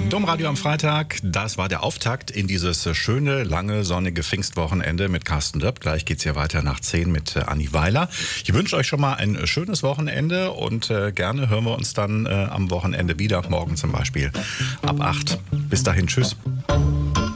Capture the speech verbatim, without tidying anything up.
Domradio am Freitag, das war der Auftakt in dieses schöne, lange, sonnige Pfingstwochenende mit Carsten Döpp. Gleich geht's hier weiter nach zehn mit äh, Anni Weiler. Ich wünsche euch schon mal ein schönes Wochenende und äh, gerne hören wir uns dann äh, am Wochenende wieder, morgen zum Beispiel ab acht. Bis dahin, tschüss.